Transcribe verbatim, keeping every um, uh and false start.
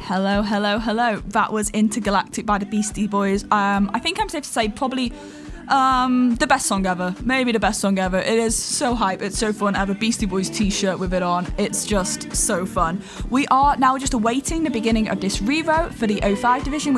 Hello, hello, hello. That was Intergalactic by the Beastie Boys. Um, I think I'm safe to say probably um, the best song ever. Maybe the best song ever. It is so hype. It's so fun. I have a Beastie Boys t-shirt with it on. It's just so fun. We are now just awaiting the beginning of this revote for the oh five division,